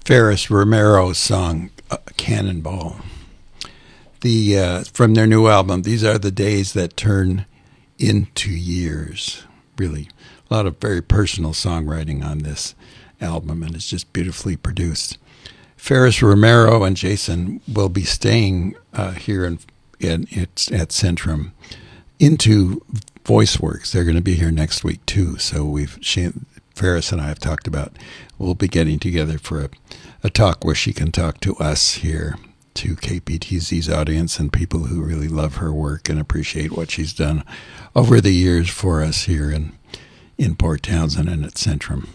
Ferris Romero's song Cannonball. From their new album, These Are the Days That Turn into Years. Really, a lot of very personal songwriting on this album, and it's just beautifully produced. Ferris Romero and Jason will be staying here at Centrum into VoiceWorks. They're going to be here next week too. So Ferris and I have talked about we'll be getting together for a talk where she can talk to us here, to KPTZ's audience and people who really love her work and appreciate what she's done over the years for us here in Port Townsend and at Centrum.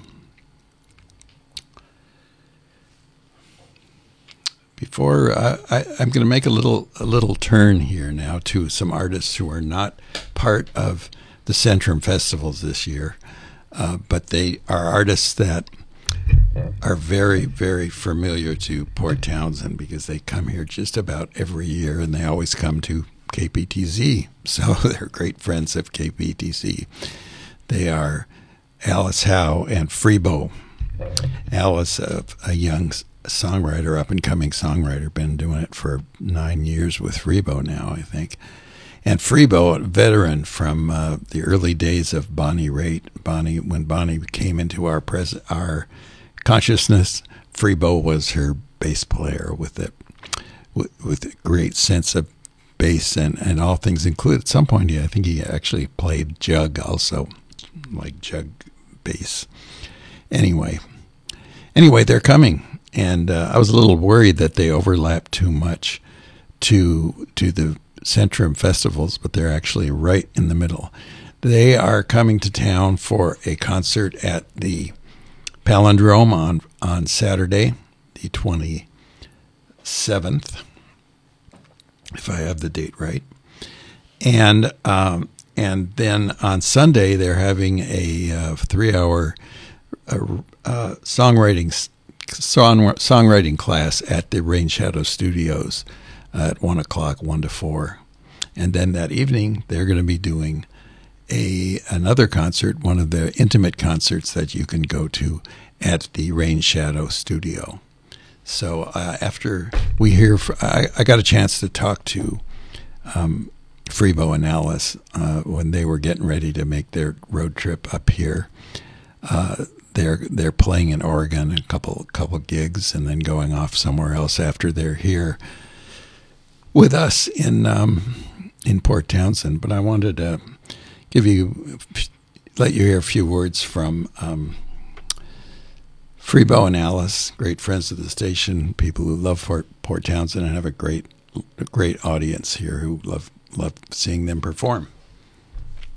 Before I'm going to make a little turn here now to some artists who are not part of the Centrum festivals this year, but they are artists that are very, very familiar to Port Townsend because they come here just about every year, and they always come to KPTZ, so they're great friends of KPTZ. They are Alice Howe and Freebo. Alice, a young songwriter, up-and-coming songwriter, been doing it for 9 years with Freebo now, I think. And Freebo, a veteran from the early days of Bonnie Raitt. When Bonnie came into our consciousness, Freebo was her bass player with a great sense of bass and all things included. At some point, I think he actually played jug also, like jug bass. Anyway, they're coming, and I was a little worried that they overlap too much to the Centrum festivals, but they're actually right in the middle. They are coming to town for a concert at the Palindrome on Saturday, the 27th, if I have the date right. And then on Sunday, they're having a 3-hour songwriting class at the Rain Shadow Studios at 1 o'clock, 1 to 4. And then that evening, they're going to be doing another concert, one of the intimate concerts that you can go to at the Rain Shadow Studio. So after we hear, I got a chance to talk to Freebo and Alice when they were getting ready to make their road trip up here. They're playing in Oregon, a couple gigs, and then going off somewhere else after they're here with us in Port Townsend. But I wanted to let you hear a few words from Freebo and Alice, great friends of the station, people who love Port Townsend and have a great audience here who love seeing them perform.